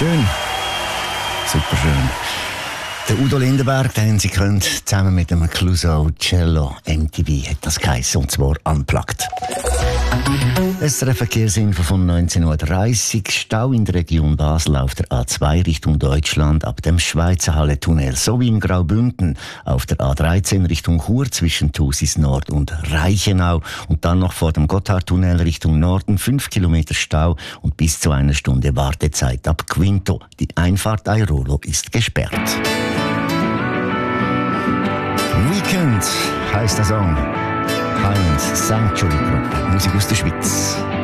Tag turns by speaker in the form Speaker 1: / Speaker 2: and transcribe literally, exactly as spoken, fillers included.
Speaker 1: Schön. Super schön. Der Udo Lindenberg, den Sie können, zusammen mit dem Clouseau Cello M T V hat das geheißen, und zwar Unplugged. S R F Verkehrsinfo von neunzehn Uhr dreißig. Stau in der Region Basel auf der A zwei Richtung Deutschland ab dem Schweizerhalle-Tunnel sowie im Graubünden auf der A dreizehn Richtung Chur zwischen Thusis Nord und Reichenau und dann noch vor dem Gotthardtunnel Richtung Norden fünf Kilometer Stau und bis zu einer Stunde Wartezeit ab Quinto. Die Einfahrt Airolo ist gesperrt. Weekend heisst der Song. Highland Sanctuary Group, Musik aus der Schweiz.